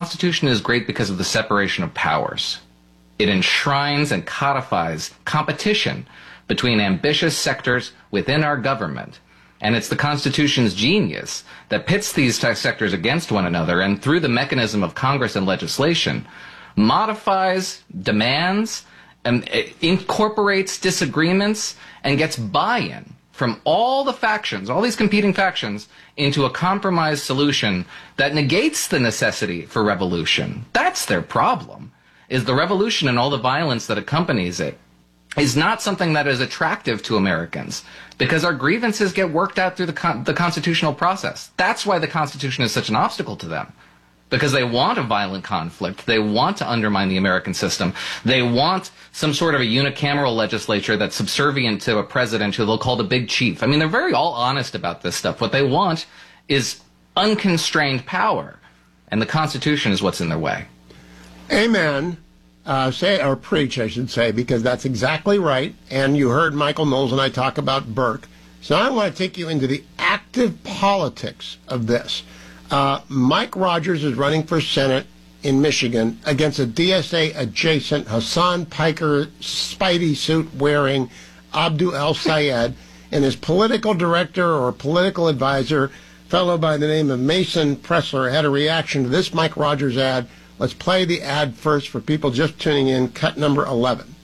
Constitution is great because of the separation of powers. It enshrines and codifies competition between ambitious sectors within our government. And it's the Constitution's genius that pits these sectors against one another and through the mechanism of Congress and legislation modifies demands and incorporates disagreements and gets buy-in from all the factions, all these competing factions, into a compromise solution that negates the necessity for revolution. That's their problem, is the revolution and all the violence that accompanies it is not something that is attractive to Americans because our grievances get worked out through the constitutional process. That's why the Constitution is such an obstacle to them, because they want a violent conflict. They want to undermine the American system. They want some sort of a unicameral legislature that's subservient to a president who they'll call the big chief. I mean, they're very all honest about this stuff. What they want is unconstrained power, and the Constitution is what's in their way. Amen. Say, or preach, I should say, because that's exactly right. And you heard Michael Knowles and I talk about Burke. So I want to take you into the active politics of this. Mike Rogers is running for Senate in Michigan against a DSA-adjacent Hassan Piker Spidey suit wearing Abdu El-Sayed, and his political director or political advisor, fellow by the name of Mason Pressler, had a reaction to this Mike Rogers ad. Let's play the ad first for people just tuning in, cut number 11.